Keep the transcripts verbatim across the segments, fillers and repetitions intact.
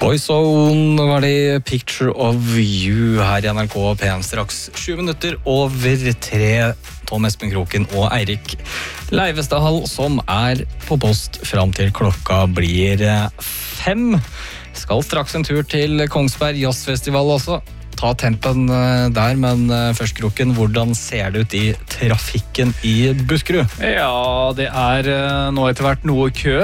Boyzone var det Picture of You her i N R K P M straks sju minutter over tre. Tom Espen Kroken og Eirik Leivestad som er på post fram til klokka blir fem. Skal straks en tur til Kongsberg Jazzfestival også. Ta tempen der, men først Kroken, hvordan ser det ut i trafikken i Buskerud? Ja, det er nå etter hvert noe kø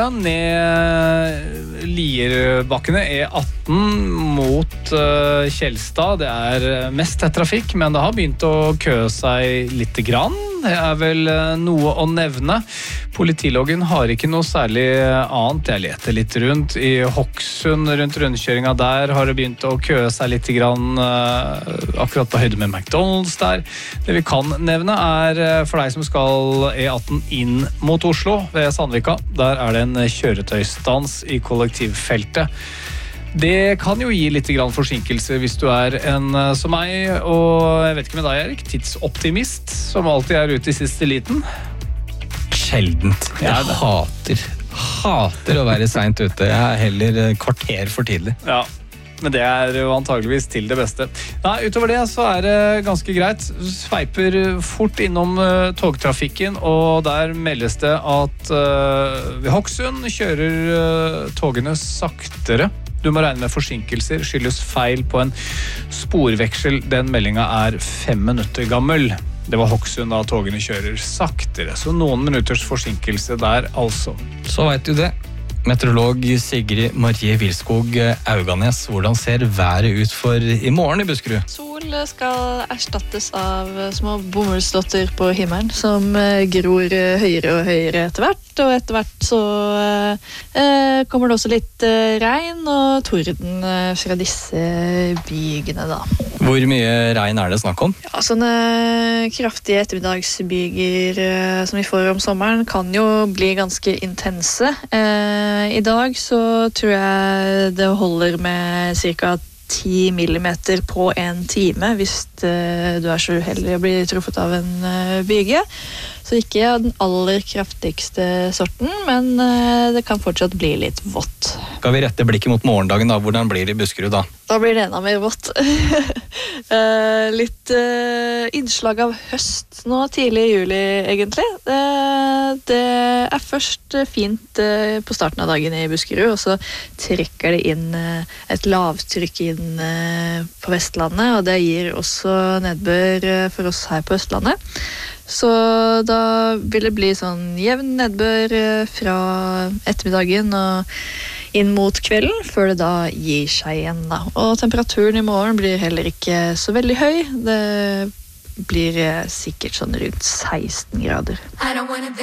ned Lierbakkene E atten mot Kjellstad. Det er mest tett trafikk, men det har begynt å kø seg litt grann. Det er vel noe å nevne. Politiloggen har ikke noe særlig annet. Jeg leter litt rundt. I Hokksund, rundt rundkjøringa der, har det begynt å kø seg litt grann, akkurat på høyde med McDonald's der. Det vi kan nevne er for deg som skal E atten inn mot Oslo ved Sandvika. Der er det en kjøretøystans i kollektivfeltet. Det kan jo gi litt grann forsinkelse hvis du er en som meg, og jeg vet ikke med deg, Erik, tidsoptimist, som alltid er ute i siste liten. Sjeldent. Jeg ja, hater, hater å være sent ute. Jeg er heller kvarter for tidlig. Ja, men det er jo antageligvis til det beste. Nei, utover det så er det ganske greit. Sveiper fort innom uh, togtrafikken, og der meldes det at uh, ved Hokksund kjører uh, togene saktere. Du må regne med forsinkelser, skyldes feil på en sporveksel. Den meldingen er fem minutter gammel. Det var Hokksund da togene kjører saktere, så noen minutters forsinkelse der altså. Så vet du det. Meteorolog Sigrid Marie Vilskog Auganes, hvordan ser været ut for i morgen i Buskerud? Sol skal erstattes av små bomullsdotter på himmelen, som gror høyere og høyere etter hvert, og etter hvert så eh, kommer det også litt eh, regn og torden fra disse bygene da. Hvor mye regn er det snakk om? Ja, sånne kraftige ettermiddagsbyger eh, som vi får om sommeren kan jo bli ganske intense. Eh, I dag så tror jeg det holder med cirka ti millimeter på en time hvis uh, du er så uheldig å bli truffet av en uh, byge. Så ikke av den aller kraftigste sorten, men uh, det kan fortsatt bli litt vått. Skal vi rette blikket mot morgendagen da? Hvordan blir det i Buskerud da? Da blir det enda mer vått. uh, litt uh, innslag av høst nå tidlig i juli egentlig. Uh, det er først uh, fint uh, på starten av dagen i Buskerud, og så trekker det inn uh, et lavtrykk inn uh, på Vestlandet, og det gir også nedbør uh, for oss her på Østlandet. Så da vil det bli sånn jevn nedbør uh, fra ettermiddagen og inn mot kvelden, før det da gir seg igjen da. Og temperaturen i morgen blir heller ikke så veldig høy. Det blir sikkert sånn rundt seksten grader.